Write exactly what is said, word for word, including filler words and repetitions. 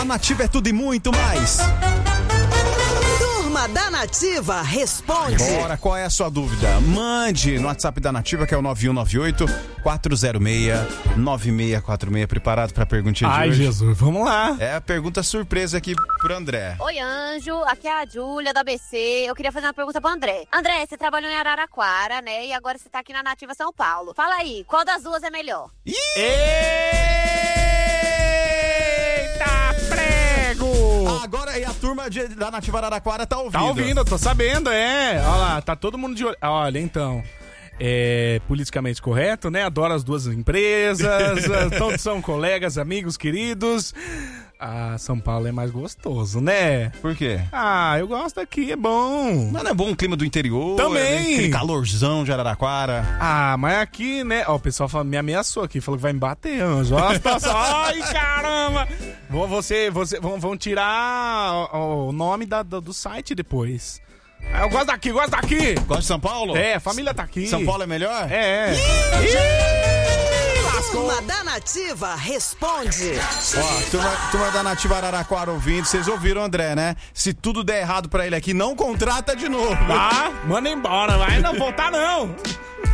A Nativa é tudo e muito mais. Turma da Nativa responde. Bora, qual é a sua dúvida? Mande no WhatsApp da Nativa, que é o nove um nove oito, quatro zero seis, nove seis quatro seis. Preparado pra perguntinha de Ai, hoje? Jesus, vamos lá. É a pergunta surpresa aqui pro André. Oi, Anjo, aqui é a Júlia da A B C. Eu queria fazer uma pergunta pro André. André, você trabalhou em Araraquara, né? E agora você tá aqui na Nativa São Paulo. Fala aí, qual das duas é melhor? Ih! Eita, prego! Agora aí a turma de, da Nativa Araraquara tá ouvindo. Tá ouvindo, eu tô sabendo, é. Olha lá, tá todo mundo de olho. Olha, então, é politicamente correto, né? Adoro as duas empresas, todos são colegas, amigos, queridos. Ah, São Paulo é mais gostoso, né? Por quê? Ah, eu gosto aqui, é bom. Mas não é bom o clima do interior? Também. É aquele calorzão de Araraquara. Ah, mas aqui, né? Ó, o pessoal fala, me ameaçou aqui, falou que vai me bater, Anjo. Ó, a situação. Ai, caramba! Vão, você, você, vão, vão tirar o, o nome da, do, do site depois. Ah, eu gosto daqui, gosto daqui! Gosta de São Paulo? É, a família tá aqui. São Paulo é melhor? É. Turma da Nativa responde. Ó, turma, turma da Nativa Araraquara ouvindo, vocês ouviram o André, né? Se tudo der errado pra ele aqui, não contrata de novo. Tá, manda embora, vai não voltar não.